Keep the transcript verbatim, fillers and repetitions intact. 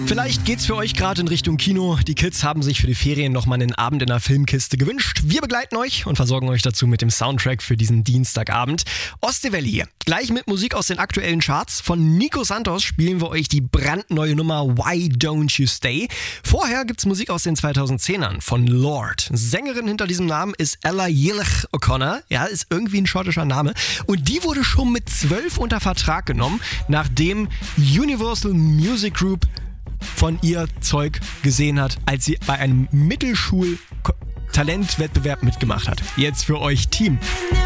Vielleicht geht's für euch gerade in Richtung Kino. Die Kids haben sich für die Ferien nochmal einen Abend in der Filmkiste gewünscht. Wir begleiten euch und versorgen euch dazu mit dem Soundtrack für diesen Dienstagabend. Ostewelle hier. Gleich mit Musik aus den aktuellen Charts. Von Nico Santos spielen wir euch die brandneue Nummer Why Don't You Stay. Vorher gibt's Musik aus den zweitausendzehnern von Lorde. Sängerin hinter diesem Namen ist Ella Yilch O'Connor. Ja, ist irgendwie ein schottischer Name. Und die wurde schon mit zwölf unter Vertrag genommen, nachdem Universal Music Group von ihr Zeug gesehen hat, als sie bei einem Mittelschul-Talentwettbewerb mitgemacht hat. Jetzt für euch Team.